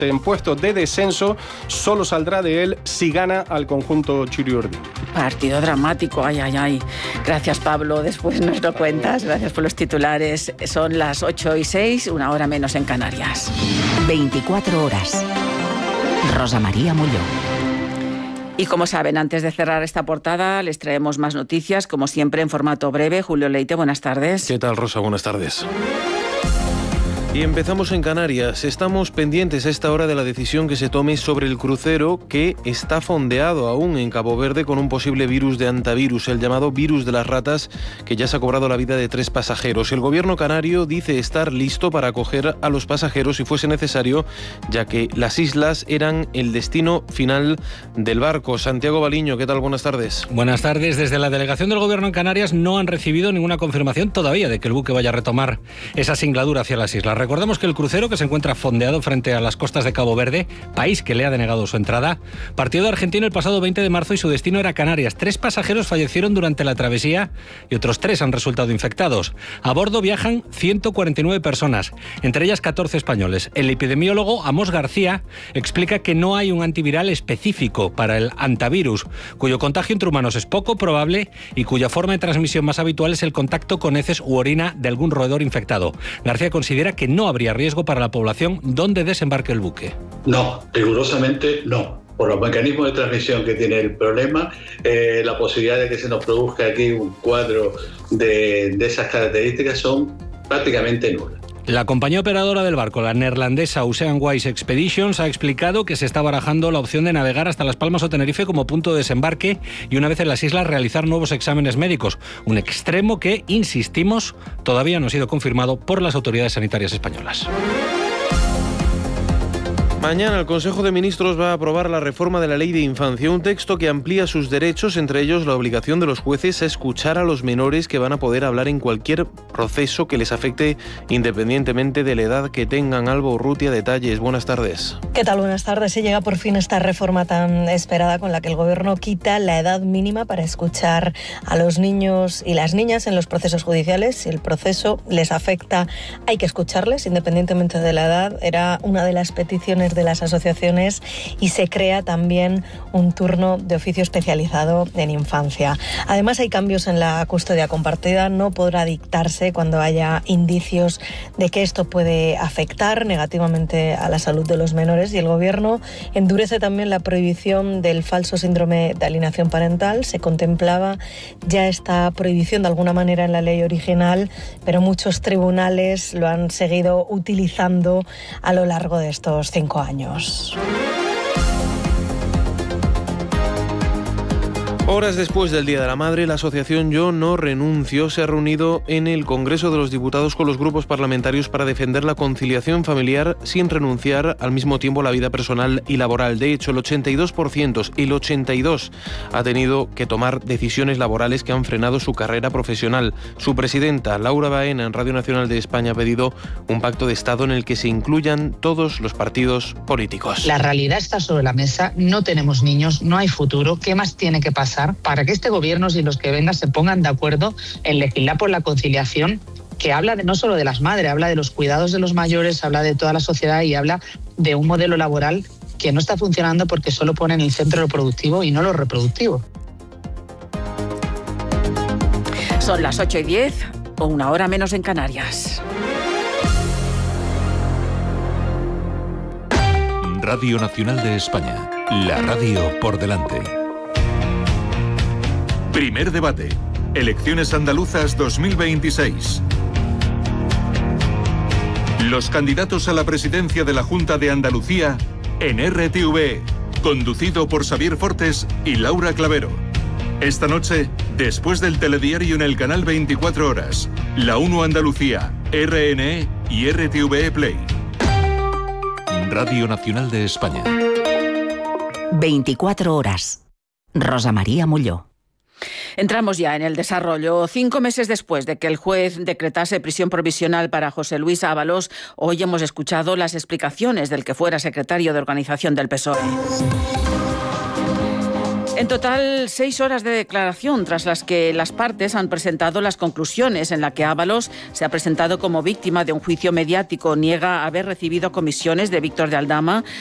en puestos de descenso, solo saldrá de él si gana al conjunto churiurdin. Partido dramático, ay, ay, ay. Gracias, Pablo, después nos lo cuentas. Gracias por los titulares. Son las 8:06, una hora menos en Canarias. 24 horas. Rosa María Molló. Y como saben, antes de cerrar esta portada, les traemos más noticias, como siempre en formato breve. Julio Leite, buenas tardes. ¿Qué tal, Rosa? Buenas tardes. Y empezamos en Canarias. Estamos pendientes a esta hora de la decisión que se tome sobre el crucero que está fondeado aún en Cabo Verde con un posible virus de hantavirus, el llamado virus de las ratas, que ya se ha cobrado la vida de 3 pasajeros. El gobierno canario dice estar listo para acoger a los pasajeros si fuese necesario, ya que las islas eran el destino final del barco. Santiago Baliño, ¿qué tal? Buenas tardes. Buenas tardes. Desde la delegación del gobierno en Canarias no han recibido ninguna confirmación todavía de que el buque vaya a retomar esa singladura hacia las islas. Recordemos que el crucero, que se encuentra fondeado frente a las costas de Cabo Verde, país que le ha denegado su entrada, partió de Argentina el pasado 20 de marzo y su destino era Canarias. 3 pasajeros fallecieron durante la travesía y otros 3 han resultado infectados. A bordo viajan 149 personas, entre ellas 14 españoles. El epidemiólogo Amos García explica que no hay un antiviral específico para el hantavirus, cuyo contagio entre humanos es poco probable y cuya forma de transmisión más habitual es el contacto con heces u orina de algún roedor infectado. García considera que no habría riesgo para la población donde desembarque el buque. No, rigurosamente no. Por los mecanismos de transmisión que tiene el problema, la posibilidad de que se nos produzca aquí un cuadro de esas características son prácticamente nulas. La compañía operadora del barco, la neerlandesa Oceanwise Expeditions, ha explicado que se está barajando la opción de navegar hasta Las Palmas o Tenerife como punto de desembarque y una vez en las islas realizar nuevos exámenes médicos. Un extremo que, insistimos, todavía no ha sido confirmado por las autoridades sanitarias españolas. Mañana el Consejo de Ministros va a aprobar la reforma de la Ley de Infancia, un texto que amplía sus derechos, entre ellos la obligación de los jueces a escuchar a los menores que van a poder hablar en cualquier proceso que les afecte independientemente de la edad que tengan. Alba Urrutia, detalles. Buenas tardes. ¿Qué tal? Buenas tardes. Se llega por fin esta reforma tan esperada con la que el Gobierno quita la edad mínima para escuchar a los niños y las niñas en los procesos judiciales. Si el proceso les afecta, hay que escucharles independientemente de la edad. Era una de las peticiones de las asociaciones y se crea también un turno de oficio especializado en infancia. Además, hay cambios en la custodia compartida. No podrá dictarse cuando haya indicios de que esto puede afectar negativamente a la salud de los menores, y el Gobierno endurece también la prohibición del falso síndrome de alienación parental. Se contemplaba ya esta prohibición de alguna manera en la ley original, pero muchos tribunales lo han seguido utilizando a lo largo de estos 5 años. Horas después del Día de la Madre, la asociación Yo No Renuncio se ha reunido en el Congreso de los Diputados con los grupos parlamentarios para defender la conciliación familiar sin renunciar al mismo tiempo a la vida personal y laboral. De hecho, el 82% ha tenido que tomar decisiones laborales que han frenado su carrera profesional. Su presidenta, Laura Baena, en Radio Nacional de España, ha pedido un pacto de Estado en el que se incluyan todos los partidos políticos. La realidad está sobre la mesa, no tenemos niños, no hay futuro. ¿Qué más tiene que pasar para que este gobierno y los que vengan se pongan de acuerdo en legislar por la conciliación, que habla no solo de las madres, habla de los cuidados de los mayores, habla de toda la sociedad y habla de un modelo laboral que no está funcionando porque solo pone en el centro lo productivo y no lo reproductivo? Son las 8:10 o una hora menos en Canarias. Radio Nacional de España, la radio por delante. Primer debate. Elecciones andaluzas 2026. Los candidatos a la presidencia de la Junta de Andalucía en RTV, conducido por Xavier Fortes y Laura Clavero. Esta noche, después del telediario en el canal 24 Horas, La 1 Andalucía, RNE y RTV Play. Radio Nacional de España. 24 horas. Rosa María Molló. Entramos ya en el desarrollo. 5 meses después de que el juez decretase prisión provisional para José Luis Ábalos, hoy hemos escuchado las explicaciones del que fuera secretario de organización del PSOE. En total, 6 horas de declaración, tras las que las partes han presentado las conclusiones, en la que Ábalos se ha presentado como víctima de un juicio mediático, niega haber recibido comisiones de Víctor de Aldama,